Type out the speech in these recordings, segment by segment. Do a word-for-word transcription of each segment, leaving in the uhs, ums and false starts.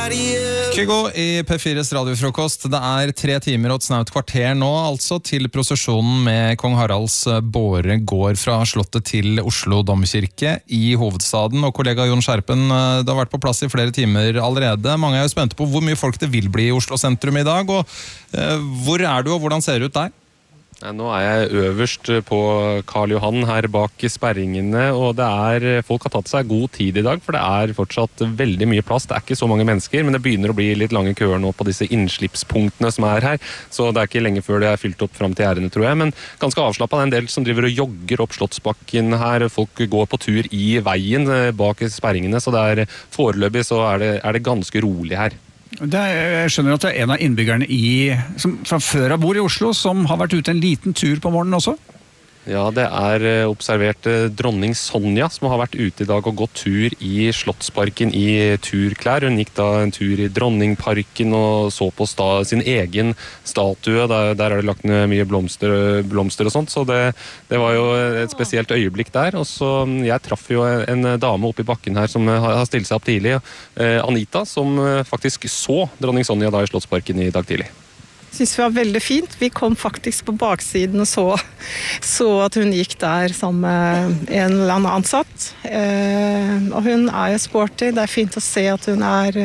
Kygo i P fires radiofrokost. Det er tre timer og et snaut kvarter nå, altså, til prosesjonen med kong Haralds båre går fra slottet til Oslo domkirke i hovedstaden. Og kollega Jon Skjerpen, det har vært på plass i flere timer allerede. Mange er jo spente på hvor mye folk det vil bli i Oslo sentrum i dag. Og eh, hvor er du, og hvordan ser det ut der? Nå er jeg øverst på Karl Johan her bak sperringene, og det er, folk har tatt seg god tid i dag, for det er fortsatt veldig mye plass. Det er ikke så mange mennesker, men det begynner å bli litt lange køer nå på disse innslippspunktene som er her, så det er ikke lenge før det er fylt opp frem til gjerdene, tror jeg. Men ganske avslappet, det er en del som driver og jogger opp Slottsbakken her. Folk går på tur i veien bak sperringene, så det er foreløpig så er det, er det ganske rolig her. Det er, jeg skjønner at det er en av innbyggerne i, som fra før av bor i Oslo, som har vært ute en liten tur på morgenen også. Ja, det er observert dronning Sonja som har vært ute i dag og gått tur i Slottsparken i turklær. Hun gikk da en tur i Dronningparken og så på sta, sin egen statue. Der, der er det lagt ned mye blomster, blomster og sånt, så det, det var jo et spesielt øyeblikk der. Og så jeg traff jo en dame oppe i bakken her som har stilt seg opp tidlig, eh, Anita, som faktisk så dronning Sonja da i Slottsparken i dag tidlig. Synes vi var veldig fint. Vi kom faktisk på baksiden og så, så at hun gikk der sammen med en eller annen ansatt. Eh, og hun er jo sporty. Det er fint å se at hun er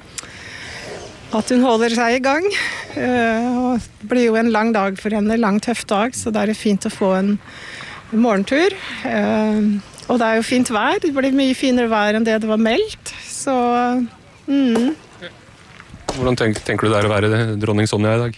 at hun holder seg i gang. Eh, og det blir jo en lang dag for henne, en lang tøff dag, så det er fint å få en morgentur. Eh, og det er jo fint vær. Det blir mye finere vær enn det det var meldt. Så mm. Hvordan tenker, tenker du det er å være dronning Sonja i dag?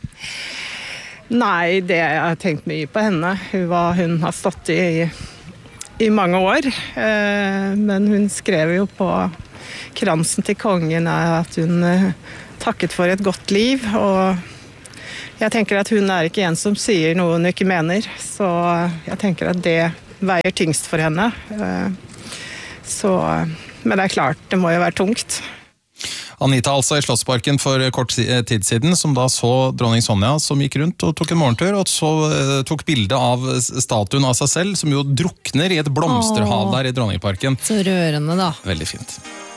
Nei, det, jeg har tenkt mye på henne. Hun, var, hun har stått i, i mange år, eh, men hun skrev jo på kransen til kongen at hun eh, takket for et godt liv, og jeg tenker at hun er ikke en som sier noe hun ikke mener, så jeg tenker at det veier tyngst for henne. Eh, så, men det er klart, det må jo være tungt. Anita altså i Slottsparken for kort tid siden, som da så dronning Sonja som gikk rundt og tok en morgentur, og så uh, tok bilde av statuen av seg selv, som jo drukner i et blomsterhav der i Dronningparken. Så rørende da. Veldig fint.